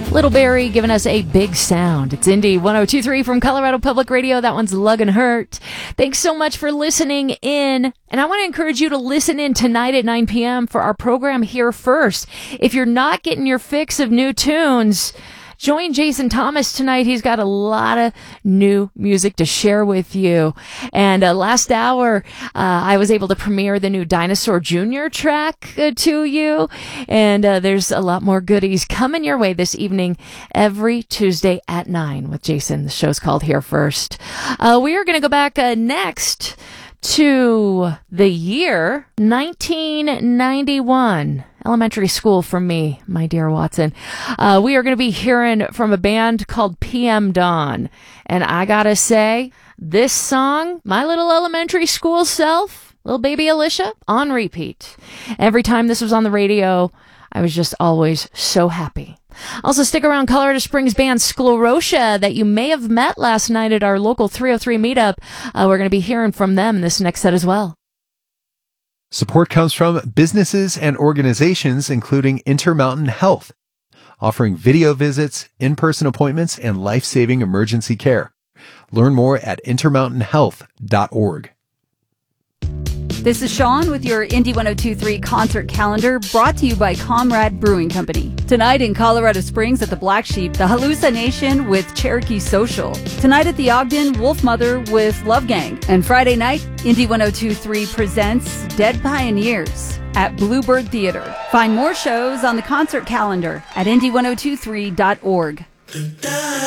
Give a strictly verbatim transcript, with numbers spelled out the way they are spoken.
Little Barry giving us a big sound. It's Indy one oh two point three from Colorado Public Radio. That one's Lug and Hurt. Thanks so much for listening in. And I want to encourage you to listen in tonight at nine p.m. for our program Here First. If you're not getting your fix of new tunes, join Jason Thomas tonight. He's got a lot of new music to share with you. And uh, last hour, uh, I was able to premiere the new Dinosaur Junior track uh, to you. And uh, there's a lot more goodies coming your way this evening, every Tuesday at nine with Jason. The show's called Here First. Uh, we are going to go back uh, next to the year nineteen ninety-one. Elementary school for me, my dear Watson. Uh, we are going to be hearing from a band called P M Dawn. And I gotta say, this song, my little elementary school self, little baby Alicia, on repeat. Every time this was on the radio, I was just always so happy. Also, stick around. Colorado Springs band Sclerotia that you may have met last night at our local three oh three meetup. Uh, we're going to be hearing from them in this next set as well. Support comes from businesses and organizations, including Intermountain Health, offering video visits, in-person appointments, and life-saving emergency care. Learn more at intermountain health dot org. This is Sean with your Indy one oh two point three concert calendar, brought to you by Comrade Brewing Company. Tonight in Colorado Springs at the Black Sheep, the Hallucination with Cherokee Social. Tonight at the Ogden, Wolf Mother with Love Gang. And Friday night, Indy one oh two point three presents Dead Pioneers at Bluebird Theater. Find more shows on the concert calendar at indy one oh two three dot org.